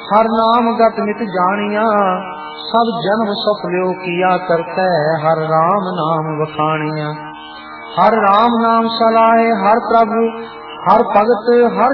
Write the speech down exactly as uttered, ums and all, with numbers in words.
हर नाम गत मित जानिया, सब जन्म सुख लियो किया करते, हर राम नाम वखानिया। हर राम नाम सलाहे हर प्रभु, हर भगत हर